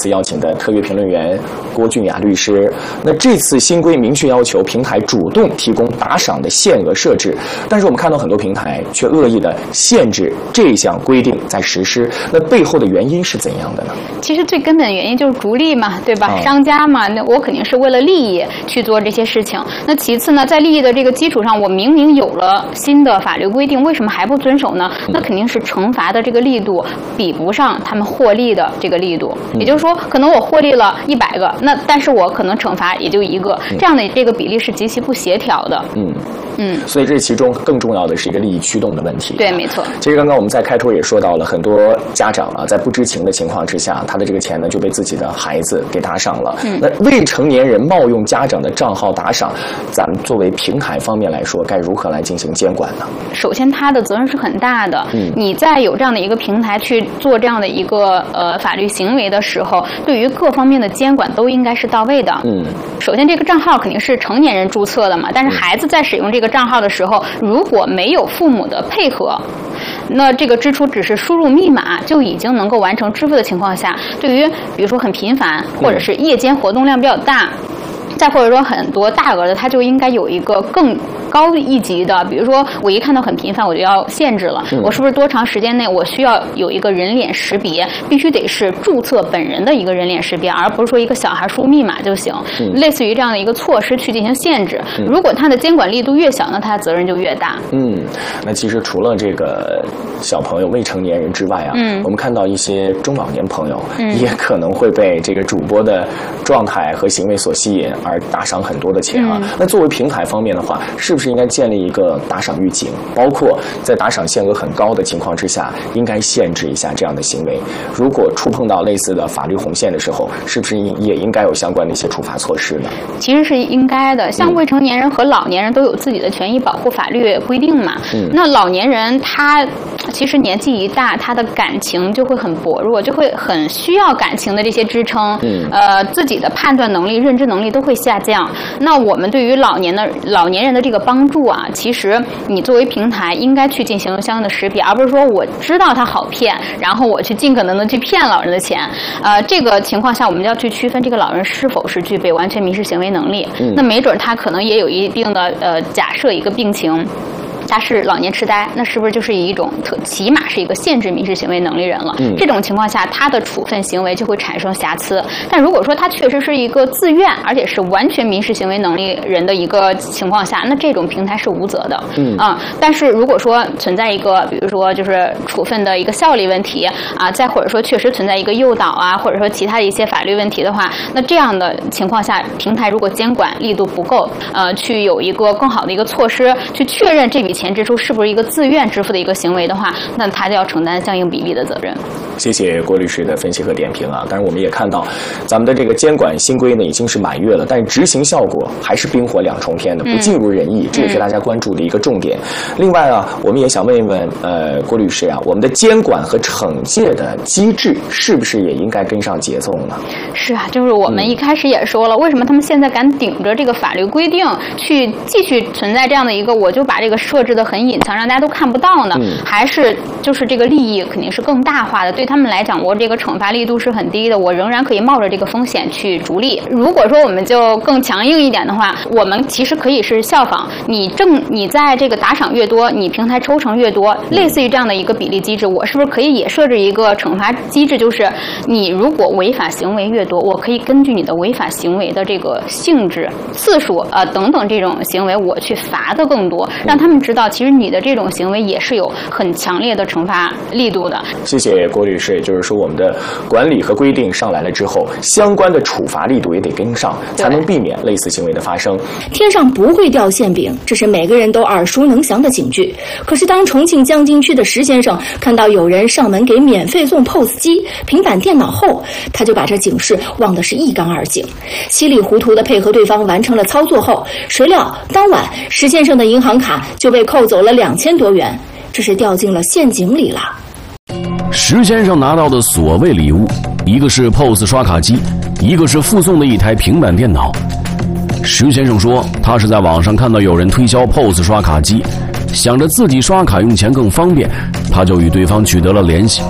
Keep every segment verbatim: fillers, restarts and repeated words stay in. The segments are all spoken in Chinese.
次邀请的特约评论员郭俊雅律师。那这次新规明确要求平台主动提供打赏的限额设置，但是我们看到很多平台却恶意的限制这项规定在实施，那背后的原因是怎样的呢？ 其实最根本的原因就是逐利嘛，对吧？ 哦、 商家嘛，那我肯定是为了利益去做这些事情。那其次呢，在利益的这个基础上，我明明有了新的法律规定，为什么还不遵守呢？那肯定是惩罚的这个力度比不上他们获利的这个力度。嗯、也就是说，可能我获利了一百个，那但是我可能惩罚也就一个，嗯、这样的这个比例是极其不协调的。嗯。嗯， 所以这其中更重要的是一个利益驱动的问题。 对，没错。 其实刚刚我们在开头也说到了，很多家长啊，在不知情的情况之下，他的这个钱呢就被自己的孩子给打赏了。嗯，那未成年人冒用家长的账号打赏，咱们作为平台方面来说，该如何来进行监管呢？ 首先，他的责任是很大的。嗯，你在有这样的一个平台去做这样的一个呃法律行为的时候，对于各方面的监管都应该是到位的。嗯，首先这个账号肯定是成年人注册的嘛，但是孩子在使用这个账号的时候，如果没有父母的配合，那这个支出只是输入密码就已经能够完成支付的情况下，对于比如说很频繁或者是夜间活动量比较大，再或者说很多大额的，它就应该有一个更高一级的，比如说我一看到很频繁，我就要限制了。嗯、我是不是多长时间内我需要有一个人脸识别，必须得是注册本人的一个人脸识别，而不是说一个小孩输密码就行。嗯、类似于这样的一个措施去进行限制。嗯、如果它的监管力度越小，那它的责任就越大。 嗯，那其实除了这个小朋友、未成年人之外啊，嗯、我们看到一些中老年朋友、嗯、也可能会被这个主播的状态和行为所吸引而打赏很多的钱啊。嗯、那作为平台方面的话，是不是应该建立一个打赏预警，包括在打赏限额很高的情况之下，应该限制一下这样的行为？如果触碰到类似的法律红线的时候，是不是也应该有相关的一些处罚措施呢？ 其实是应该的，像未成年人和老年人都有自己的权益保护法律规定嘛。嗯、那老年人他其实年纪一大，他的感情就会很薄弱，就会很需要感情的这些支撑。嗯、呃，自己的判断能力、认知能力都会下降。那我们对于老年的老年人的这个帮助啊，其实你作为平台应该去进行相应的识别，而不是说我知道它好骗，然后我去尽可能的去骗老人的钱。呃，这个情况下，我们就要去区分这个老人是否是具备完全民事行为能力。嗯、那没准他可能也有一定的呃假设一个病情。他是老年痴呆，那是不是就是一种特起码是一个限制民事行为能力人了？嗯、这种情况下，他的处分行为就会产生瑕疵。但如果说他确实是一个自愿，而且是完全民事行为能力人的一个情况下，那这种平台是无责的。嗯啊，但是如果说存在一个，比如说就是处分的一个效力问题啊，再或者说确实存在一个诱导啊，或者说其他的一些法律问题的话，那这样的情况下，平台如果监管力度不够，呃，去有一个更好的一个措施去确认这笔钱钱支出是不是一个自愿支付的一个行为的话，那他就要承担相应比例的责任。 谢谢郭律师的分析和点评啊！当然，我们也看到咱们的这个监管新规呢已经是满月了，但是执行效果还是冰火两重天的，不尽如人意，嗯、这也是大家关注的一个重点。嗯、另外啊，我们也想问一问呃郭律师啊，我们的监管和惩戒的机制是不是也应该跟上节奏呢？ 是啊，就是我们一开始也说了，嗯、为什么他们现在敢顶着这个法律规定去继续存在这样的一个，我就把这个设置的很隐藏，让大家都看不到呢？嗯、还是就是这个利益肯定是更大化的，对他们来讲，我这个惩罚力度是很低的，我仍然可以冒着这个风险去逐利。如果说我们就更强硬一点的话，我们其实可以是效仿你正你在这个打赏越多，你平台抽成越多，类似于这样的一个比例机制，我是不是可以也设置一个惩罚机制？就是你如果违法行为越多，我可以根据你的违法行为的这个性质、次数呃等等这种行为，我去罚的更多，让他们知道其实你的这种行为也是有很强烈的惩罚力度的。 谢谢郭律师，也就是说我们的管理和规定上来了之后，相关的处罚力度也得跟上，才能避免类似行为的发生。 天上不会掉馅饼，这是每个人都耳熟能详的警句。可是当重庆江津区的石先生看到有人上门给免费送 P O S 机、平板电脑后，他就把这警示忘得是一干二净，稀里糊涂地配合对方完成了操作后，谁料当晚石先生的银行卡就被扣走了两千多元，这是掉进了陷阱里了。 石先生拿到的所谓礼物，一个是 P O S 刷卡机，一个是附送的一台平板电脑。石先生说，他是在网上看到有人推销 P O S 刷卡机，想着自己刷卡用钱更方便，他就与对方取得了联系。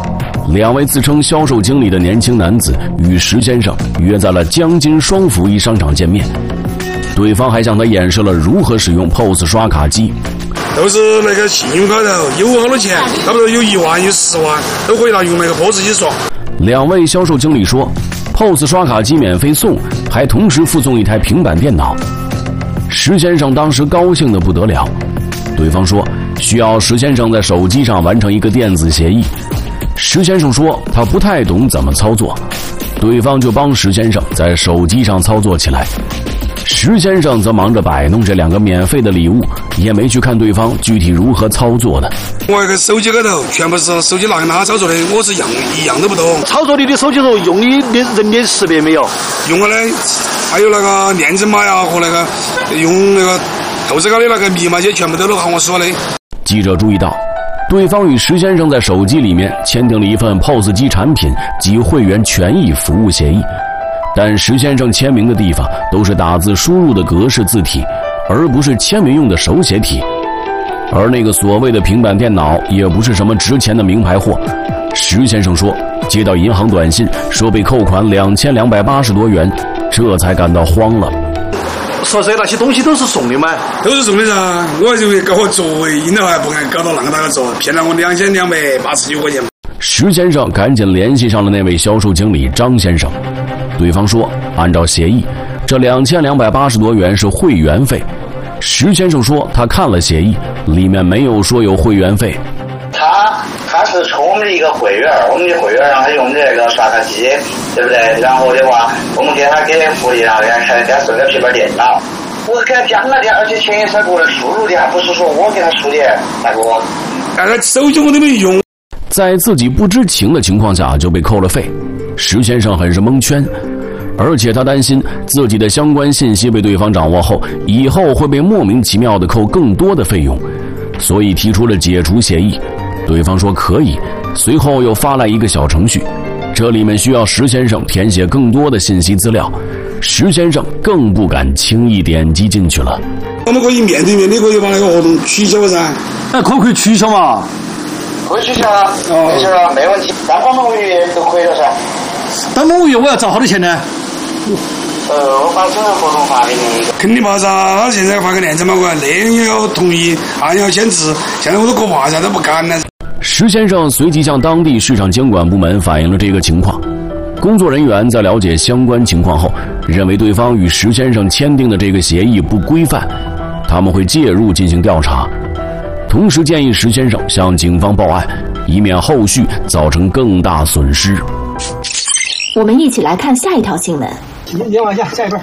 两位自称销售经理的年轻男子与石先生约在了江津双福一商场见面，对方还向他演示了如何使用 P O S 刷卡机。 都是那个信用卡头，有好多钱，差不多有一万有十万，都可以拿用那个 P O S 机刷。 两位销售经理说 ，P O S 刷卡机免费送，还同时附送一台平板电脑。石先生当时高兴得不得了。对方说需要石先生在手机上完成一个电子协议。石先生说他不太懂怎么操作，对方就帮石先生在手机上操作起来。石先生则忙着摆弄这两个免费的礼物，也没去看对方具体如何操作的。 我那个手机里头全部是手机拿给他操作的，我是一样一样都不懂。 操作你的手机时候用你的人脸识别没有？ 用我的，还有那个验证码呀和那个用那个透视卡的那个密码些全部都是喊我说的。 记者注意到，对方与石先生在手机里面签订了一份 P O S 机产品及会员权益服务协议。但石先生签名的地方都是打字输入的格式字体，而不是签名用的手写体。而那个所谓的平板电脑也不是什么值钱的名牌货。石先生说，接到银行短信说被扣款两千两百八十多元，这才感到慌了。 说这那些东西都是送的吗？ 都是送的噻，我还以为搞个作为因的话不敢搞到那么大个做，骗了我两千两百八十九块钱。 石先生赶紧联系上了那位销售经理张先生。对方说，按照协议，这两千两百八十多元是会员费。石先生说，他看了协议，里面没有说有会员费。 他他是充我们的一个会员，我们的会员让他用这个刷卡机，对不对？然后的话，我们给他给福利，然后给他给他送个平板电脑。我给他讲了的，而且前一次过来输入的，还不是说我给他输的，大哥。 那个手机我都没用。 在自己不知情的情况下就被扣了费，石先生很是蒙圈，而且他担心自己的相关信息被对方掌握后，以后会被莫名其妙地扣更多的费用，所以提出了解除协议。对方说可以，随后又发来一个小程序，这里面需要石先生填写更多的信息资料，石先生更不敢轻易点击进去了。 我们可以面对面的可以把那个活动取消噻。 那可不可以取消嘛？ 可以取消啊，取消啊，没问题。单方面违约都可以了噻。 单方面违约我要找好多钱呢？ 呃，我把整个合同发给你。 肯定嘛噻，他现在发个验证码过来，那也要同意，俺要签字。现在我都可怕噻，都不敢了。 石先生随即向当地市场监管部门反映了这个情况。工作人员在了解相关情况后，认为对方与石先生签订的这个协议不规范，他们会介入进行调查。同时建议石先生向警方报案，以免后续造成更大损失。 我们一起来看下一条新闻。 你往下，下一段。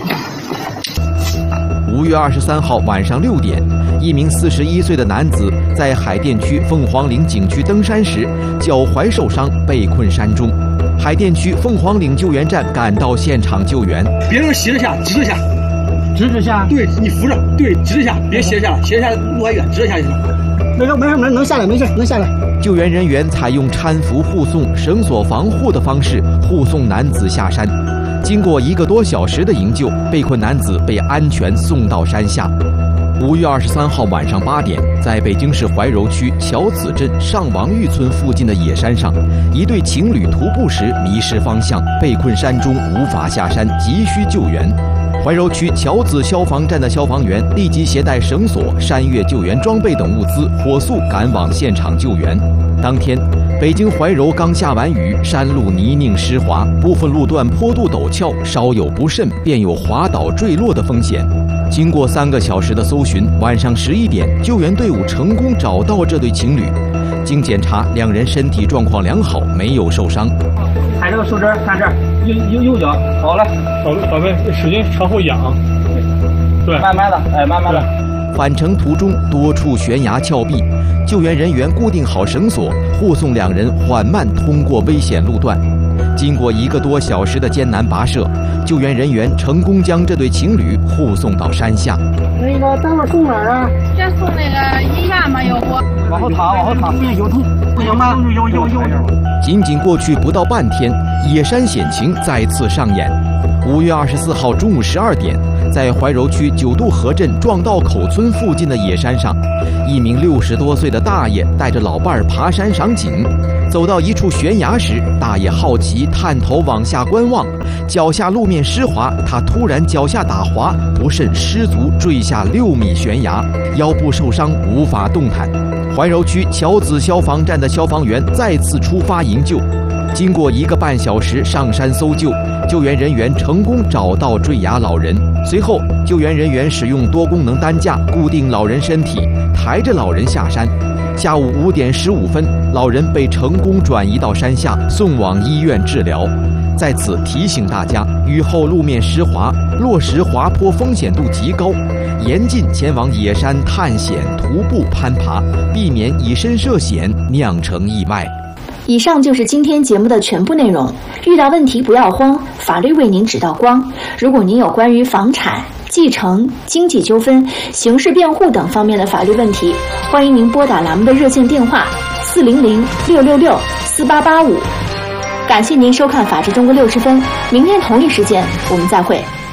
五月二十三号晚上六点，一名四十一岁的男子在海淀区凤凰岭景区登山时，脚踝受伤，被困山中。海淀区凤凰岭救援站赶到现场救援。 别让斜着下，直着下，直着下。对，你扶着，对，直着下，别斜着下，斜着下路还远，直着下就行。没事没事，能能下来，没事能下来。 救援人员采用搀扶护送、绳索防护的方式护送男子下山。经过一个多小时的营救，被困男子被安全送到山下。五月二十三号晚上八点，在北京市怀柔区桥子镇上王峪村附近的野山上，一对情侣徒步时迷失方向，被困山中无法下山，急需救援。怀柔区桥子消防站的消防员立即携带绳索、山岳救援装备等物资，火速赶往现场救援。当天，北京怀柔刚下完雨，山路泥泞湿滑，部分路段坡度陡峭，稍有不慎便有滑倒坠落的风险。经过三个小时的搜寻，晚上十一点，救援队伍成功找到这对情侣。经检查，两人身体状况良好，没有受伤。 踩这个树枝，看这儿，右右右脚，好了，宝宝贝，使劲朝后仰，对，慢慢的，哎，慢慢的。 返程途中多处悬崖峭壁，救援人员固定好绳索，护送两人缓慢通过危险路段。经过一个多小时的艰难跋涉，救援人员成功将这对情侣护送到山下。 那个待会儿送哪儿啊？ 先送那个医院嘛，要不？ 往后躺，往后躺，不行有痛，不行吗？有有有有。 仅仅过去不到半天，野山险情再次上演。五月二十四号中午十二点， 在怀柔区九渡河镇壮道口村附近的野山上，一名六十多岁的大爷带着老伴儿爬山赏景。走到一处悬崖时，大爷好奇探头往下观望，脚下路面湿滑，他突然脚下打滑，不慎失足坠下六米悬崖，腰部受伤，无法动弹。怀柔区桥子消防站的消防员再次出发营救，经过一个半小时上山搜救，救援人员成功找到坠崖老人。随后，救援人员使用多功能担架固定老人身体，抬着老人下山。下午五点十五分，老人被成功转移到山下，送往医院治疗。在此提醒大家，雨后路面湿滑，落石滑坡风险度极高，严禁前往野山探险、徒步攀爬，避免以身涉险酿成意外。 以上就是今天节目的全部内容。遇到问题不要慌，法律为您指道光。如果您有关于房产、继承、经济纠纷、刑事辩护等方面的法律问题，欢迎您拨打栏目的热线电话四零零六六六四八八五。感谢您收看《法治中国六十分》，明天同一时间我们再会。